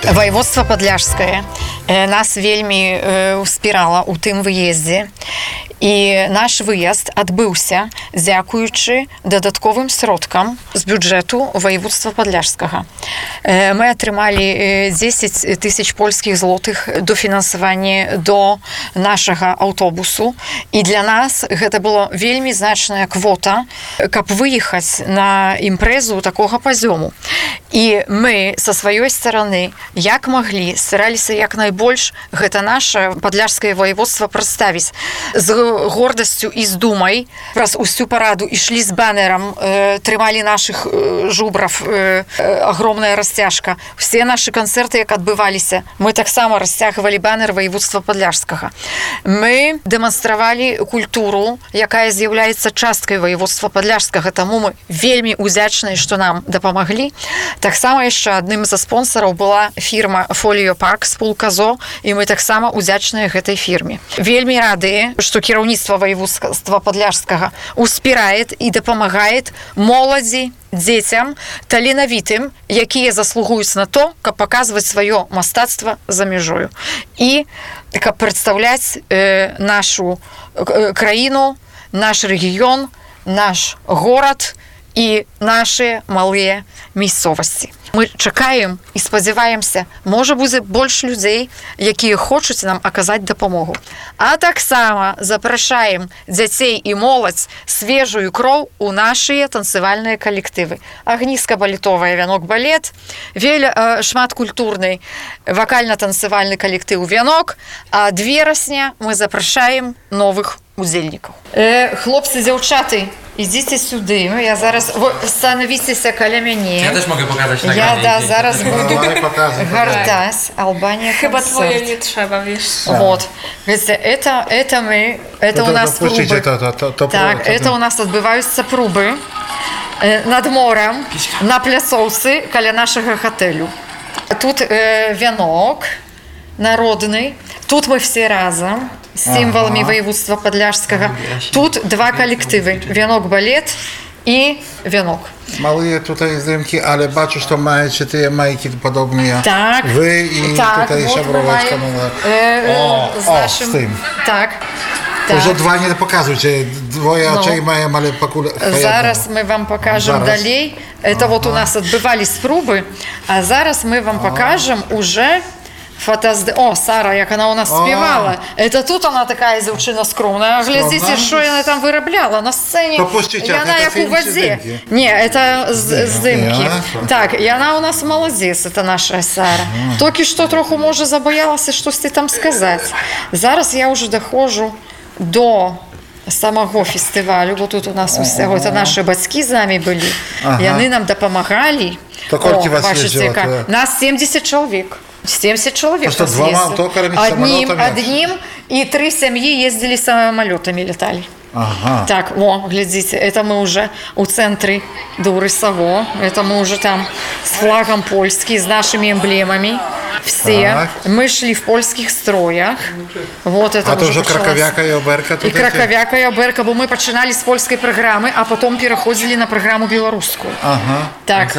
Воеводство Падляшскае нас вельмі ўспірала ў тым выездзе. І наш выезд адбыўся дзякуючы дадатковым сродкам з бюджэту воеводства Падляшскага. Мы атрымалі 10 тысяч польскіх злотых дофінансавання до нашага аўтобусу. І для нас гэта была вельмі значная квота, каб выехаць на імпрэзу такога пазёму. І мы са сваёй стараны, як маглі, стараліся як найбольш гэта наше падляшскае воеводства прадставіць з гордасцю і з думай. Праз усю параду ішлі з банерам, трымалі нашых жубраў, агромная расцяжка. Все нашы канцэрты, як адбываліся, мы таксама расцягвалі банер воеводства Падляшскага. Мы дэманстравалі культуру, якая з'яўляецца часткай воеводства Падляшскага, таму мы вельмі удзячныя, што нам дапамаглі. Таксама яшчэ адным са спонсараў была фірма Folio Park з Пулказо, і мы таксама удзячныя гэтай фірме. Вельмі радыя, што кіраўніцтва воеводства Падляшскага успірае і дапамагае моладзі, дзецям, таленавітым, якія заслугуюць на то, каб паказваць сваё мастацтва за мяжою. І каб прадстаўляць нашу краіну, наш рэгіён, наш горад і нашыя малыя мясцовасці. Мы чакаем і спадзяваемся, можа будзе больш людзей, якія хочуць нам аказаць дапамогу. А таксама запрашаем дзяцей і моладзь свежую кроў у нашыя танцавальныя калектывы. Агністка-балетовая «Вянок-балет», шматкультурны вакальна-танцавальны калектыў «Вянок», а 2 верасня мы запрашаем новых удзельнікаў. Хлопцы, дзяўчаты, ідзіце сюды. Я зараз... Становіцеся каля мяне. Я też mogę pokazać nagranie. Я, да, зараз буду гардать. Албания Chyba концерт. twoje nie trzeba, wiesz. Вот. Это мы... Это у нас пробы. Так, это у нас адбываюцца пробы над морем, на пляцоўцы каля нашага гатэлю. Тут вянок народный. Тут мы все разом. Сімваламі воеводства Падляшскага. Тут 2 калектывы. Вянок-балет і вянок. Малые tutaj zdjęki, ale baczę, że macie te majki podobne. Tak. Wy i tak, tutaj szabroweczka. Z naszym... z tym. Tak. Może 2 nie pokazujcie. 2 oczej mają, ale pakule. Зараз мы вам покажем далей. Это вот у нас отбывались пробы, а зараз мы вам покажем уже О, Сара, як она у нас спевала. Это тут она такая дзяўчына скромная. Глядзіце, что она там вырабляла на сцене. Яна як у воде. Не, это здымки. Так, яна у нас молодец, это наша Сара. Толькі што троху, можа, забаялася штосьці там сказаць. Зараз я уже доходжу до самого фестивалю. Вот тут у нас усяго. Это наши бацькі з нами былі. Яны нам дапамагалі. Нас 70 чоловік. 70 человек. Просто 2 автокарами, одним, и 3 семьи ездили самолетами, летали. Ага. Так, глядите, это мы уже у центре Дуры-Саво, это мы уже там с флагом польским, с нашими эмблемами. Все. Так. Мы шли в польских строях. Вот это уже Краковяка и Оберка? И Краковяка и Оберка, бо мы починали с польской программы, а потом переходили на программу белорусскую. Ага. Так,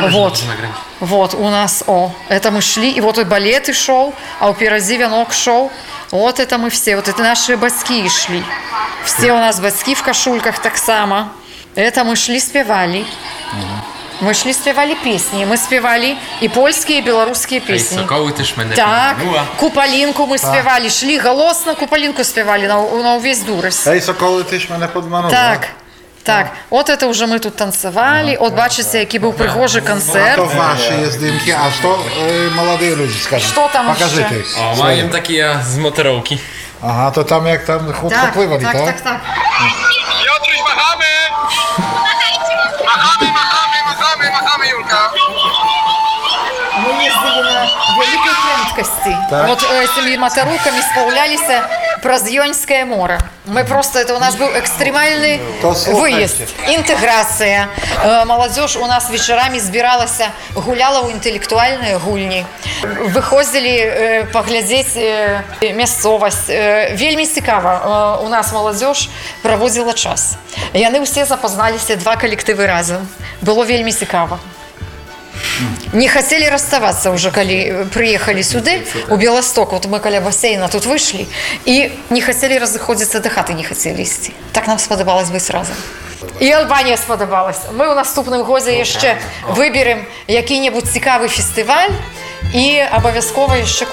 вот у нас, это мы шли, и вот и балет и шел, а впереди вянок шел. Вот это мы все, вот это наши бацькі шли. Все у нас бацькі в кашульках так само. Это мы шли, спевали. Мы шли, спевали песни. Мы спевали и польские, и белорусские песни. Так, Купалинку мы спевали. Шли голосно, Купалинку спевали на увесь Дурыс. Эй, соколы, ты ж мене подманув. Так. Так, от это уже мы тут танцевали. От бачите, який був пригожий концерт. To ваши здымки, а что молодые люди скажут? Что там Покажите. O, mają takie z motorówki. Aha, to tam jak tam chłopcy pływali, tak? Tak. Piotruś, machamy! Machamy, Julka! Мы ездили на великой прędkości. Вот этими моторуками справлялись праз Йонское море. Мы просто, это у нас был экстремальный выезд. Интеграция. Молодежь у нас вечерами збиралась, гуляла у интеллектуальные гульни. Выходили поглядеть мясцовость. Вельмі цікаво. У нас молодежь проводила час. Яны все запозналися, 2 коллективы разом. Было вельмі цікаво. Не хацелі расставацца ўжо, калі прыехалі сюды, у Беласток. Вот мы каля басейна тут выйшлі, і не хацелі разыходзіцца, да хаты не хацелі ісці. Так нам спадабалось быць разам. І Албанія спадабалась. Мы ў наступным годзе яшчэ выберем які-небудзь цікавы фестываль і абавязкова яшчэ